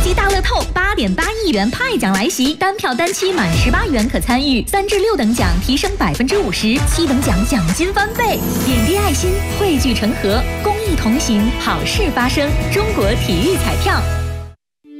级大乐透8.8亿元派奖来袭，单票单期满18元可参与，3至6等奖提升50%，7等奖奖金翻倍。点滴爱心，汇聚成河，公益同行，好事发生。中国体育彩票。